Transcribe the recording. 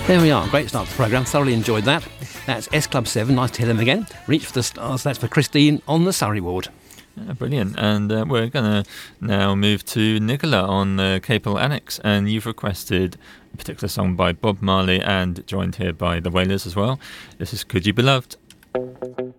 There we are. Great start to the programme. Thoroughly enjoyed that. That's S Club 7. Nice to hear them again. Reach for the Stars. That's for Christine on the Surrey ward. Yeah, brilliant. And we're going to now move to Nicola on Capel Annex. And you've requested a particular song by Bob Marley and joined here by the Wailers as well. This is Could You Be Loved?